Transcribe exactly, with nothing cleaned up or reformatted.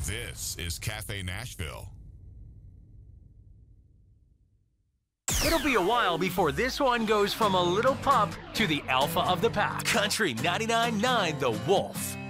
This is Cafe Nashville. It'll be a while before this one goes from a little pup to the alpha of the pack. Country ninety-nine point nine The Wolf.